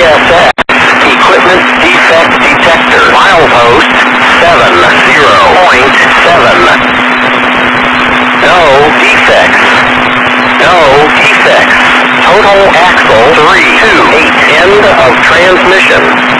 ESX, equipment defect detector, milepost 70.7. No defects. No defects. Total axle 328. End of transmission.